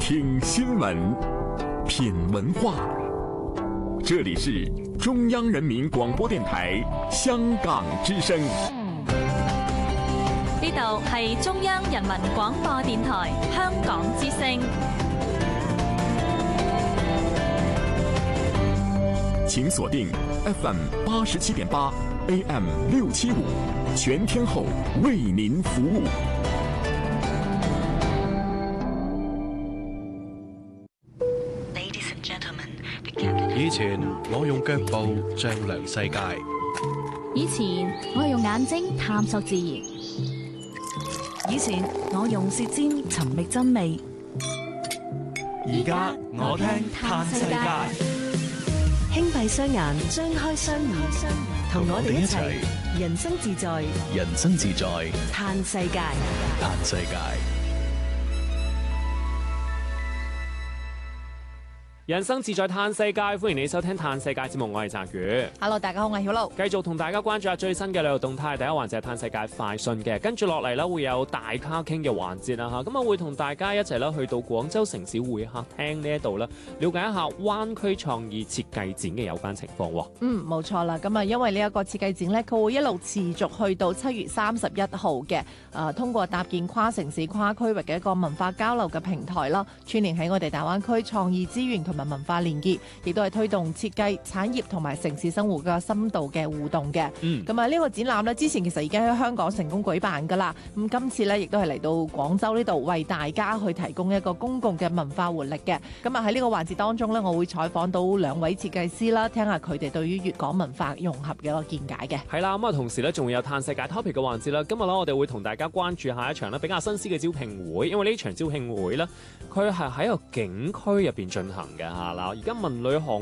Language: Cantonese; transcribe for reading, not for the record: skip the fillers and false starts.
听新闻，品文化。这里是中央人民廣播電台香港之聲。 呢度係中央人民廣播電台香港之聲。 請鎖定 FM 87.8 AM 675，全天候為您服務。 以前我用腳步丈量世界， 以前我用眼睛探索自然，以前我用舌尖尋覓真味， 而家我聽嘆世界， 輕閉雙眼，張開雙耳，同我哋一齊人生自在， 人生自在， 嘆世界， 嘆世界。 人生自在嘆世界，歡迎你收聽嘆世界節目，我係澤宇。 Hello， 大家好，我係曉露。繼續同大家關注下最新嘅旅遊動態。第一環節係嘆世界快訊嘅，跟住落嚟咧會有大咖傾嘅環節啦嚇。咁啊會同大家一齊咧去到廣州城市會客廳呢一度咧，了解一下灣區創意設計展嘅有關情況喎。 冇錯啦。咁啊，因為呢一個設計展咧，佢會一路持續去到7月31號嘅。通過搭建跨城市、跨區域嘅一個文化交流嘅平台啦，串聯喺我哋大灣區創意資源同埋文化連結，亦都係推動設計、產業同埋城市生活嘅深度嘅互動嘅。咁啊，呢個展覽呢，之前其實已經喺香港成功舉辦㗎啦。咁今次呢，亦都係嚟到廣州呢度為大家去提供一個公共嘅文化活力嘅。咁啊喺呢個環節當中呢，我會採訪到2位設計師啦，聽下佢哋對於粵港文化融合嘅一個見解嘅。 係啦，咁啊同時呢，仲會有嘆世界 topic 嘅環節啦。今日呢，我哋會同大家關注下一場呢比較新鮮嘅招聘會，因為呢場招聘會呢，佢係喺個景區入邊進行嘅嚇嗱。而家文旅行